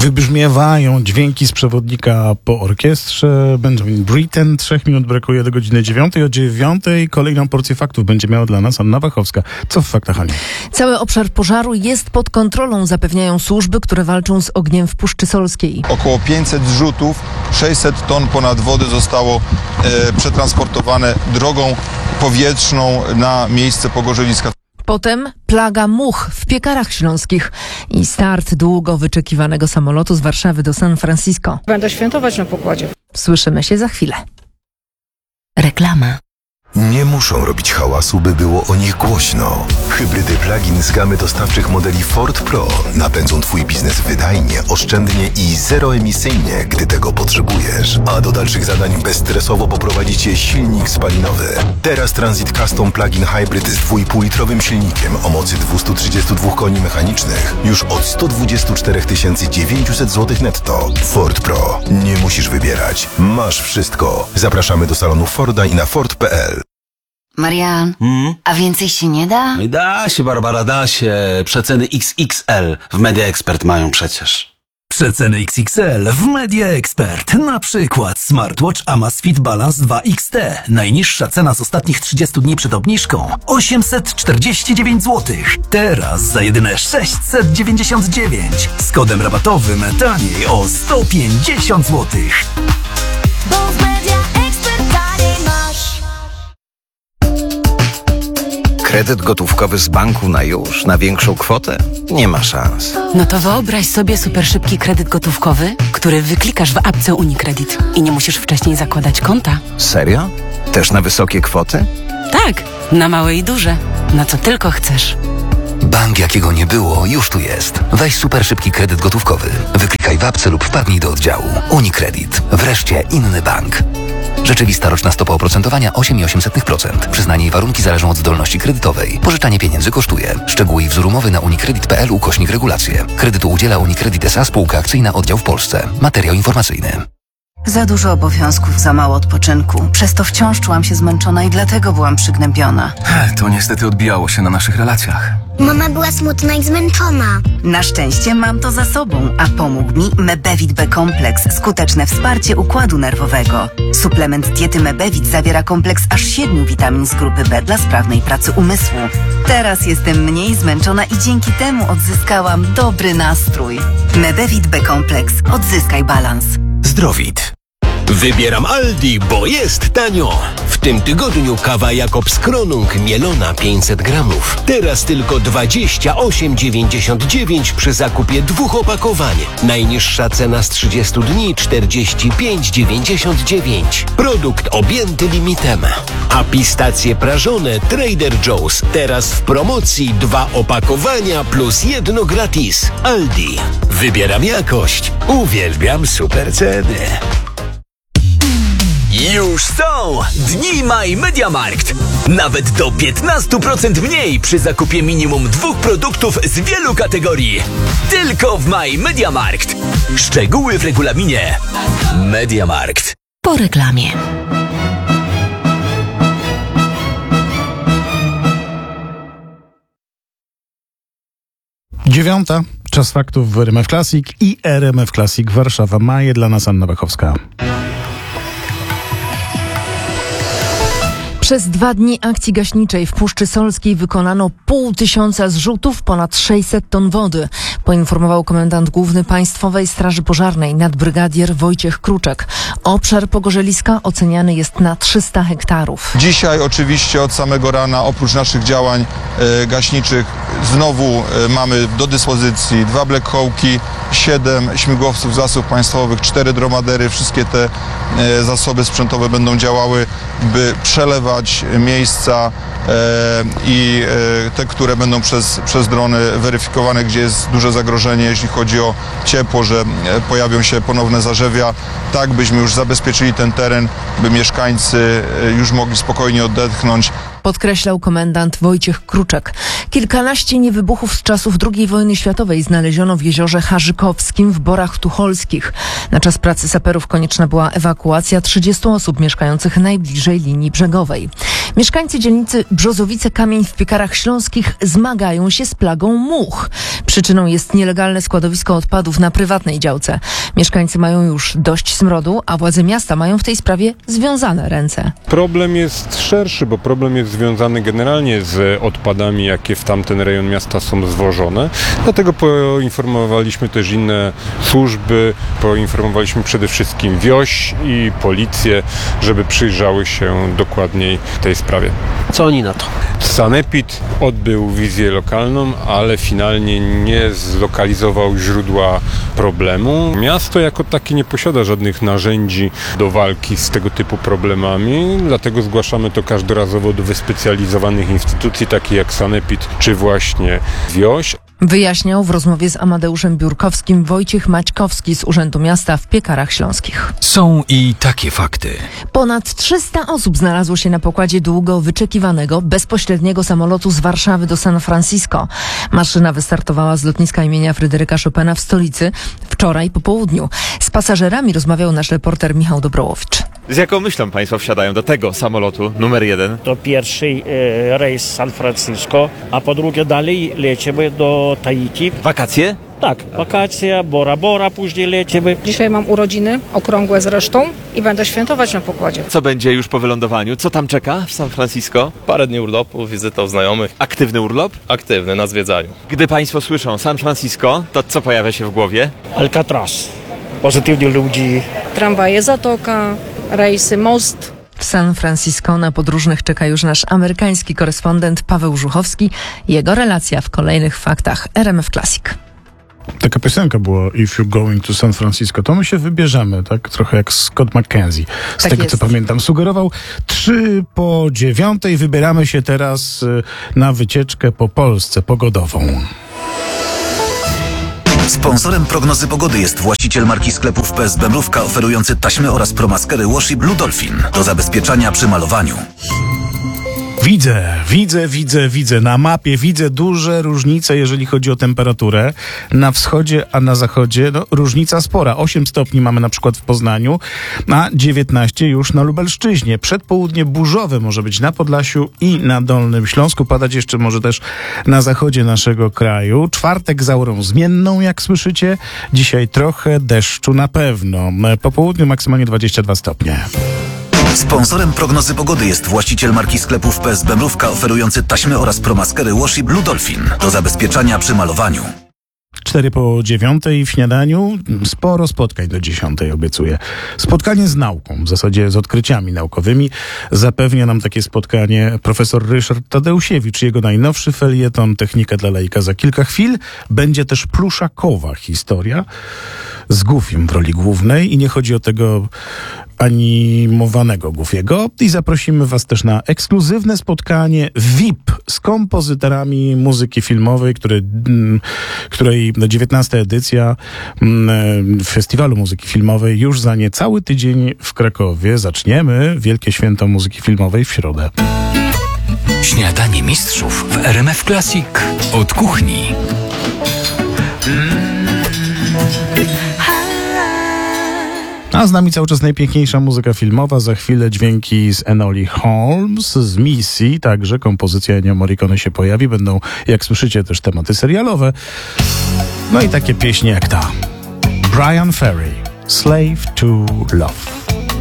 Wybrzmiewają dźwięki z przewodnika po orkiestrze. Benjamin Britten. 3 minut brakuje do godziny 9. O 9 kolejną porcję faktów będzie miała dla nas Anna Wachowska. Co w faktach, Aniu? Cały obszar pożaru jest pod kontrolą, zapewniają służby, które walczą z ogniem w Puszczy Solskiej. Około 500 zrzutów, 600 ton ponad wody zostało przetransportowane drogą powietrzną na miejsce pogorzeliska. Potem plaga much w Piekarach Śląskich i start długo wyczekiwanego samolotu z Warszawy do San Francisco. Będę świętować na pokładzie. Słyszymy się za chwilę. Reklama. Nie muszą robić hałasu, by było o nich głośno. Hybrydy plug-in z gamy dostawczych modeli Ford Pro napędzą Twój biznes wydajnie, oszczędnie i zeroemisyjnie, gdy tego potrzebujesz. A do dalszych zadań bezstresowo poprowadzi Cię silnik spalinowy. Teraz Transit Custom Plug-in Hybrid z 2,5-litrowym silnikiem o mocy 232 koni mechanicznych już od 124 900 zł netto. Ford Pro. Nie musisz wybierać. Masz wszystko. Zapraszamy do salonu Forda i na Ford.pl. Marian, a więcej się nie da? Da się, Barbara, da się. Przeceny XXL w Media Expert mają przecież. Przeceny XXL w Media Expert. Na przykład smartwatch Amazfit Balance 2 XT. Najniższa cena z ostatnich 30 dni przed obniżką 849 zł. Teraz za jedyne 699. Z kodem rabatowym taniej o 150 zł. Bo w Media Expert taniej masz. Kredyt gotówkowy z banku na już, na większą kwotę? Nie ma szans. No to wyobraź sobie super szybki kredyt gotówkowy, który wyklikasz w apce UniCredit i nie musisz wcześniej zakładać konta. Serio? Też na wysokie kwoty? Tak, na małe i duże. Na co tylko chcesz. Bank, jakiego nie było, już tu jest. Weź super szybki kredyt gotówkowy. Wyklikaj w apce lub wpadnij do oddziału. UniCredit. Wreszcie inny bank. Rzeczywista roczna stopa oprocentowania 8,8%. Przyznanie i warunki zależą od zdolności kredytowej. Pożyczanie pieniędzy kosztuje. Szczegóły i wzór umowy na unicredit.pl/regulacje. Kredytu udziela UniCredit S.A. Spółka akcyjna, oddział w Polsce. Materiał informacyjny. Za dużo obowiązków, za mało odpoczynku. Przez to wciąż czułam się zmęczona i dlatego byłam przygnębiona. To niestety odbijało się na naszych relacjach. Mama była smutna i zmęczona. Na szczęście mam to za sobą, a pomógł mi Mebevit B-kompleks, skuteczne wsparcie układu nerwowego. Suplement diety Mebevit zawiera kompleks aż 7 witamin z grupy B dla sprawnej pracy umysłu. Teraz jestem mniej zmęczona i dzięki temu odzyskałam dobry nastrój. Mebevit B-kompleks. Odzyskaj balans. Zdrowit. Wybieram Aldi, bo jest tanio. W tym tygodniu kawa Jakobs Kronung mielona 500 gramów. Teraz tylko 28,99 przy zakupie 2 opakowań. Najniższa cena z 30 dni 45,99. Produkt objęty limitem. A pistacje prażone Trader Joe's. Teraz w promocji 2 opakowania plus 1 gratis. Aldi. Wybieram jakość. Uwielbiam super ceny. Już są Dni My MediaMarkt. Nawet do 15% mniej przy zakupie minimum 2 produktów z wielu kategorii. Tylko w My MediaMarkt. Szczegóły w regulaminie. MediaMarkt. Po reklamie. Dziewiąta. Czas faktów w RMF Classic i RMF Classic Warszawa. Ma je dla nas Anna Wachowska. Przez 2 dni akcji gaśniczej w Puszczy Solskiej wykonano 500 zrzutów, ponad 600 ton wody, poinformował komendant główny Państwowej Straży Pożarnej nadbrygadier Wojciech Kruczek. Obszar pogorzeliska oceniany jest na 300 hektarów. Dzisiaj oczywiście od samego rana, oprócz naszych działań gaśniczych, znowu mamy do dyspozycji 2 Black Hawki, 7 śmigłowców z Lasów Państwowych, 4 dromadery. Wszystkie te zasoby sprzętowe będą działały, by przelewać miejsca i te, które będą przez drony weryfikowane, gdzie jest duże zagrożenie, jeśli chodzi o ciepło, że pojawią się ponowne zarzewia, tak byśmy już zabezpieczyli ten teren, by mieszkańcy już mogli spokojnie odetchnąć. podkreślał komendant Wojciech Kruczek. Kilkanaście niewybuchów z czasów II wojny światowej znaleziono w jeziorze Harzykowskim w Borach Tucholskich. Na czas pracy saperów konieczna była ewakuacja 30 osób mieszkających najbliżej linii brzegowej. Mieszkańcy dzielnicy Brzozowice-Kamień w Piekarach Śląskich zmagają się z plagą much. Przyczyną jest nielegalne składowisko odpadów na prywatnej działce. Mieszkańcy mają już dość smrodu, a władze miasta mają w tej sprawie związane ręce. Problem jest szerszy, bo problem jest związany generalnie z odpadami, jakie w tamten rejon miasta są zwożone. Dlatego poinformowaliśmy też inne służby, poinformowaliśmy przede wszystkim wioś i policję, żeby przyjrzały się dokładniej tej sprawie. Co oni na to? Sanepid odbył wizję lokalną, ale finalnie nie zlokalizował źródła problemu. Miasto jako takie nie posiada żadnych narzędzi do walki z tego typu problemami, dlatego zgłaszamy to każdorazowo do wyspecjalizowanych instytucji, takich jak Sanepid czy właśnie wioś. Wyjaśniał w rozmowie z Amadeuszem Biurkowskim Wojciech Maćkowski z Urzędu Miasta w Piekarach Śląskich. Są i takie fakty. Ponad 300 osób znalazło się na pokładzie długo wyczekiwanego, bezpośredniego samolotu z Warszawy do San Francisco. Maszyna wystartowała z lotniska imienia Fryderyka Chopina w stolicy wczoraj po południu. Z pasażerami rozmawiał nasz reporter Michał Dobrołowicz. Z jaką myślą Państwo wsiadają do tego samolotu numer 1? To pierwszy rejs San Francisco, a po drugie dalej lecimy do Tahiti. Wakacje? Tak, wakacje, Bora Bora, później lecimy. Dzisiaj mam urodziny, okrągłe zresztą i będę świętować na pokładzie. Co będzie już po wylądowaniu? Co tam czeka w San Francisco? Parę dni urlopu, wizyta u znajomych. Aktywny urlop? Aktywny, na zwiedzaniu. Gdy Państwo słyszą San Francisco, to co pojawia się w głowie? Alcatraz. Pozytywni ludzi. Tramwaje, zatoka, rejsy, most. W San Francisco na podróżnych czeka już nasz amerykański korespondent Paweł Żuchowski. Jego relacja w kolejnych faktach RMF Classic. Taka piosenka była If You're Going to San Francisco, to my się wybierzemy, tak? Trochę jak Scott McKenzie. Z Tak tego, jest. co pamiętam, sugerował 8:03. Wybieramy się teraz na wycieczkę po Polsce pogodową. Sponsorem prognozy pogody jest właściciel marki sklepów PSB Mrówka oferujący taśmy oraz promaskery Washi Blue Dolphin do zabezpieczania przy malowaniu. Widzę. Na mapie widzę duże różnice, jeżeli chodzi o temperaturę. Na wschodzie, a na zachodzie różnica spora. 8 stopni mamy na przykład w Poznaniu, a 19 już na Lubelszczyźnie. Przedpołudnie burzowe może być na Podlasiu i na Dolnym Śląsku. Padać jeszcze może też na zachodzie naszego kraju. Czwartek z aurą zmienną, jak słyszycie. Dzisiaj trochę deszczu na pewno. Po południu maksymalnie 22 stopnie. Sponsorem prognozy pogody jest właściciel marki sklepów PSB Mrówka oferujący taśmy oraz promaskery Washi Blue Dolphin do zabezpieczania przy malowaniu. 8:04 w śniadaniu. Sporo spotkań do 10 obiecuję. Spotkanie z nauką, w zasadzie z odkryciami naukowymi. Zapewnia nam takie spotkanie profesor Ryszard Tadeusiewicz. Jego najnowszy felieton Technika dla laika za kilka chwil. Będzie też pluszakowa historia z Goofym w roli głównej i nie chodzi o tego animowanego Goofiego. I zaprosimy Was też na ekskluzywne spotkanie VIP z kompozytorami muzyki filmowej, której 19. edycja Festiwalu Muzyki Filmowej już za niecały tydzień w Krakowie. Zaczniemy Wielkie Święto Muzyki Filmowej w środę. Śniadanie mistrzów w RMF Classic od kuchni. A z nami cały czas najpiękniejsza muzyka filmowa. Za chwilę dźwięki z Enoli Holmes, z Missy. Także kompozycja Ennio Morricone się pojawi. Będą, jak słyszycie, też tematy serialowe. No i takie pieśni jak ta. Brian Ferry, Slave to Love.